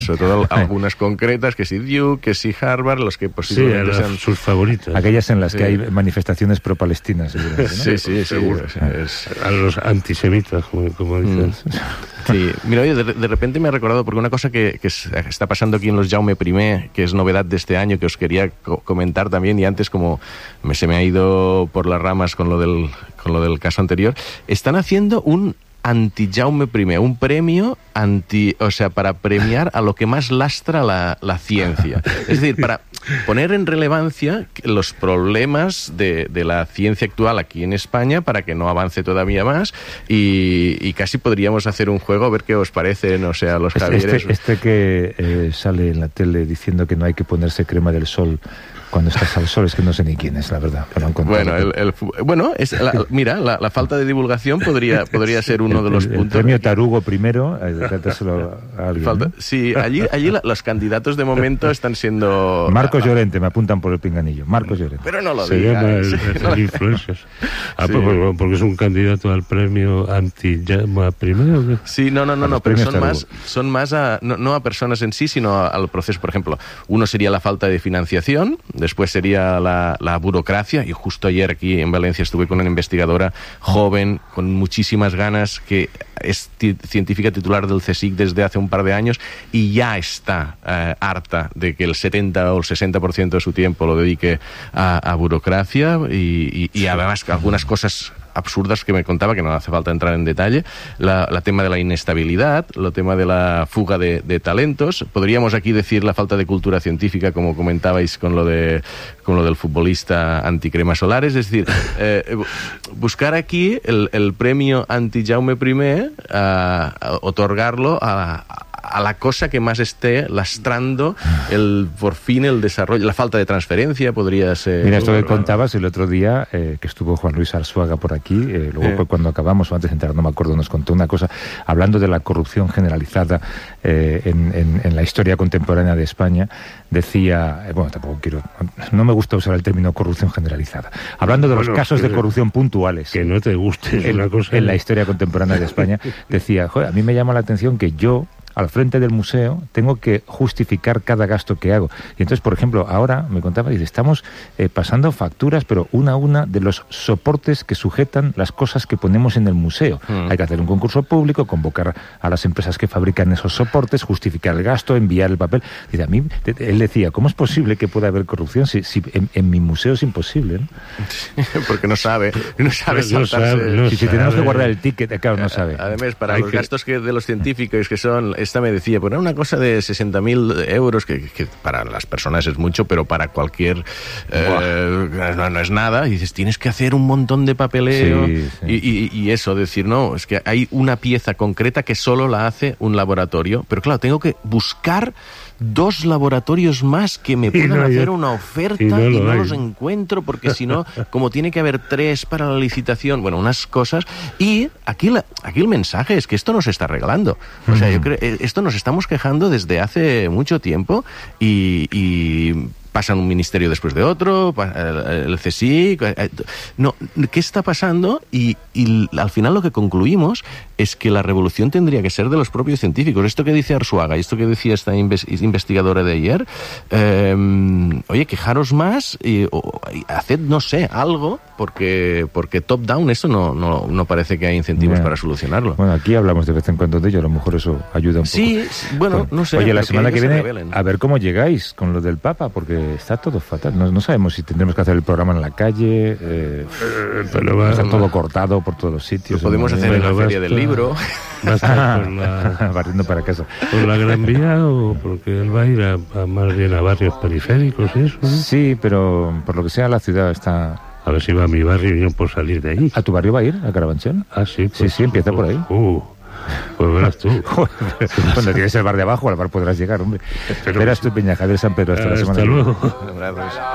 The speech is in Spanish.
sobre todo algunas concretas, que si Duke, que si Harvard, los que posiblemente sean sus favoritos. Aquellas en las que hay manifestaciones pro-palestinas, ¿no? Sí, seguro. A los antisemitas, como dices. Sí, mira, oye, de repente me ha recordado, porque una cosa que está pasando aquí en los Jaume I, que es novedad de este año, que os quería comentar también, y antes como se me ha ido por las ramas con lo del caso anterior, están haciendo un anti-Jaume I, un premio para premiar a lo que más lastra la ciencia. Es decir, para poner en relevancia los problemas de la ciencia actual aquí en España para que no avance todavía más y casi podríamos hacer un juego, a ver qué os parece, no sé, a los Javieres. Este que sale en la tele diciendo que no hay que ponerse crema del sol cuando estás al sol, es que no sé ni quién es, la verdad. Bueno, mira, la falta de divulgación podría ser uno de los puntos. El premio Tarugo primero, dátaselo a alguien, ¿no? Sí, allí los candidatos de momento están siendo... Marcos Llorente, me apuntan por el pinganillo. Marcos Llorente. Pero no lo se digas. llama el influencers. Sí. Porque es un candidato al premio anti-Jaume I. Sí, no, pero son más no a personas en sí, sino al proceso. Por ejemplo, uno sería la falta de financiación. Después sería la burocracia, y justo ayer aquí en Valencia estuve con una investigadora joven, con muchísimas ganas, que es científica titular del CSIC desde hace un par de años y ya está harta de que el 70 o el 60% de su tiempo lo dedique a burocracia y además algunas cosas absurdas que me contaba, que no hace falta entrar en detalle, la tema de la inestabilidad, el tema de la fuga de talentos. Podríamos aquí decir la falta de cultura científica, como comentabais con lo del futbolista anticremas solares. Es decir, buscar aquí el premio anti-Jaume I, otorgarlo a la cosa que más esté lastrando por fin el desarrollo. La falta de transferencia podría ser... Mira, esto que contabas el otro día, que estuvo Juan Luis Arzuaga por aquí, luego cuando acabamos, o antes de entrar, no me acuerdo, nos contó una cosa, hablando de la corrupción generalizada en la historia contemporánea de España, decía, no me gusta usar el término corrupción generalizada, hablando de los casos de corrupción puntuales. Que no te guste una cosa. En la historia contemporánea de España, decía, a mí me llama la atención que yo, al frente del museo, tengo que justificar cada gasto que hago. Y entonces, por ejemplo, ahora me contaba, dice, estamos pasando facturas, pero una a una, de los soportes que sujetan las cosas que ponemos en el museo. Hay que hacer un concurso público, convocar a las empresas que fabrican esos soportes, justificar el gasto, enviar el papel. Dice, a mí, él decía, ¿cómo es posible que pueda haber corrupción si en mi museo es imposible, ¿no? Porque no sabe saltarse. Si tenemos que guardar el ticket, claro, no sabe. Además, para los gastos de los científicos, que son... Esta me decía, pues era una cosa de 60.000 euros, que para las personas es mucho, pero para cualquier... no es nada. Y dices, tienes que hacer un montón de papeleo. Sí. Y eso, decir, no, es que hay una pieza concreta que solo la hace un laboratorio. Pero claro, tengo que buscar 2 laboratorios más que me puedan hacer una oferta y no los encuentro, porque si no, como tiene que haber 3 para la licitación, bueno, unas cosas. Y aquí el mensaje es que esto no se está regalando. O sea, yo creo, esto nos estamos quejando desde hace mucho tiempo y pasan un ministerio después de otro, el CSIC... No, ¿qué está pasando? Y al final lo que concluimos es que la revolución tendría que ser de los propios científicos. Esto que dice Arzuaga, esto que decía esta investigadora de ayer, oye, quejaros más y haced, no sé, algo, porque top-down esto no parece que hay incentivos para solucionarlo. Bueno, aquí hablamos de vez en cuando de ello, a lo mejor eso ayuda un poco. Sí, bueno, no sé. Oye, la semana que viene, a ver cómo llegáis con lo del Papa, porque está todo fatal. No sabemos si tendremos que hacer el programa en la calle, pero está todo cortado por todos los sitios. Lo podemos hacer en la feria del libro. Barriendo para casa. ¿Por la Gran Vía o porque él va a ir más bien a barrios periféricos y eso? ¿No? Sí, pero por lo que sea la ciudad está... A ver si va a mi barrio y yo puedo salir de ahí. ¿A tu barrio va a ir? ¿A Carabanchel? Ah, sí. Pues, sí, empieza por ahí. Pues verás tú. Cuando tienes el bar de abajo, al bar podrás llegar, hombre. Verás tú, Peña, Javier San Pedro, hasta la semana. Hasta luego.